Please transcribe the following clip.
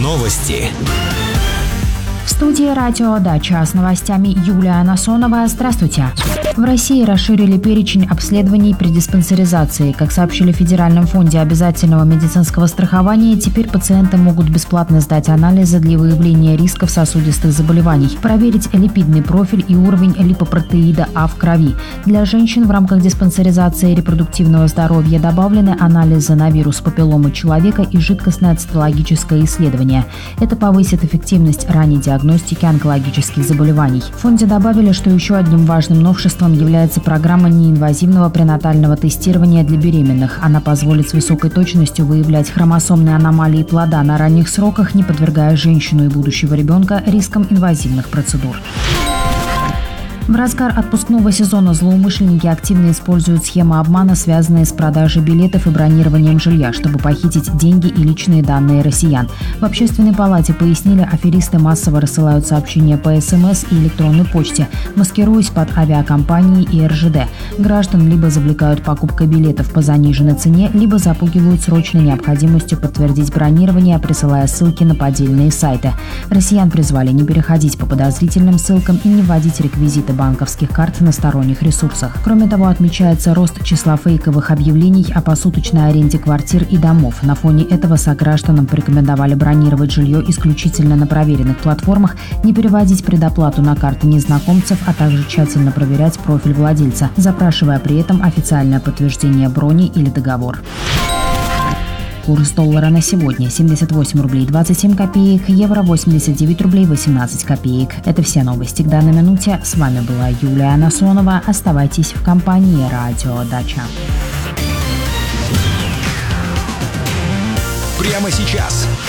Новости. В студии «Радио Дача» с новостями Юлия Насонова. Здравствуйте. В России расширили перечень обследований при диспансеризации. Как сообщили в Федеральном фонде обязательного медицинского страхования, теперь пациенты могут бесплатно сдать анализы для выявления рисков сосудистых заболеваний, проверить липидный профиль и уровень липопротеида А в крови. Для женщин в рамках диспансеризации репродуктивного здоровья добавлены анализы на вирус папилломы человека и жидкостное цитологическое исследование. Это повысит эффективность ранней диагностики онкологических заболеваний. В фонде добавили, что еще одним важным новшеством является программа неинвазивного пренатального тестирования для беременных. Она позволит с высокой точностью выявлять хромосомные аномалии плода на ранних сроках, не подвергая женщину и будущего ребенка рискам инвазивных процедур. В разгар отпускного сезона злоумышленники активно используют схемы обмана, связанные с продажей билетов и бронированием жилья, чтобы похитить деньги и личные данные россиян. В Общественной палате пояснили, аферисты массово рассылают сообщения по СМС и электронной почте, маскируясь под авиакомпании и РЖД. Граждан либо завлекают покупкой билетов по заниженной цене, либо запугивают срочной необходимостью подтвердить бронирование, присылая ссылки на поддельные сайты. Россиян призвали не переходить по подозрительным ссылкам и не вводить реквизиты банковских карт на сторонних ресурсах. Кроме того, отмечается рост числа фейковых объявлений о посуточной аренде квартир и домов. На фоне этого согражданам порекомендовали бронировать жилье исключительно на проверенных платформах, не переводить предоплату на карты незнакомцев, а также тщательно проверять профиль владельца, запрашивая при этом официальное подтверждение брони или договор. Курс доллара на сегодня: 78 рублей 27 копеек, евро 89 рублей 18 копеек. Это все новости к данной минуте. С вами была Юлия Насонова. Оставайтесь в компании «Радио Дача». Прямо сейчас